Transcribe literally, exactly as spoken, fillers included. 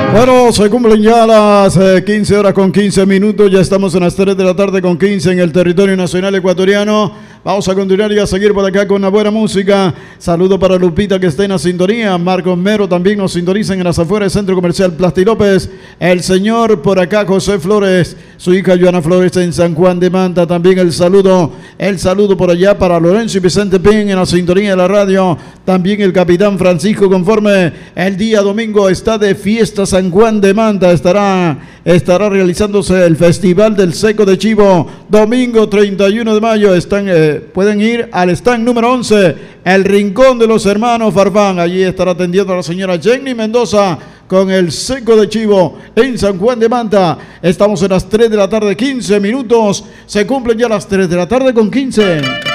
Bueno, se cumplen ya las eh, quince horas con quince minutos, ya estamos en las tres de la tarde con quince en el territorio nacional ecuatoriano. Vamos a continuar y a seguir por acá con una buena música. Saludo para Lupita que está en la sintonía. Marcos Mero también nos sintonizan en las afueras del Centro Comercial Plasti López. El señor por acá José Flores, su hija Joana Flores en San Juan de Manta. También el saludo, el saludo por allá para Lorenzo y Vicente Pin en la sintonía de la radio. También el capitán Francisco Conforme. El día domingo está de fiesta San Juan de Manta. Estará, estará realizándose el Festival del Seco de Chivo. Domingo treinta y uno de mayo están... Eh, pueden ir al stand número once, el Rincón de los Hermanos Farfán. Allí estará atendiendo a la señora Jenny Mendoza con el Seco de Chivo en San Juan de Manta. Estamos en las tres de la tarde, quince minutos. Se cumplen ya las tres de la tarde con quince.